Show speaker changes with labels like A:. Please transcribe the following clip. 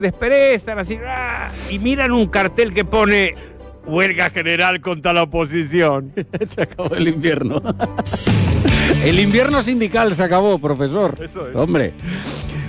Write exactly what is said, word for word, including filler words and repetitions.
A: desperezan así, ¡ah! Y miran un cartel que pone huelga general contra la oposición.
B: Se acabó el invierno. El invierno sindical se acabó, profesor.
A: Eso es.
B: Hombre.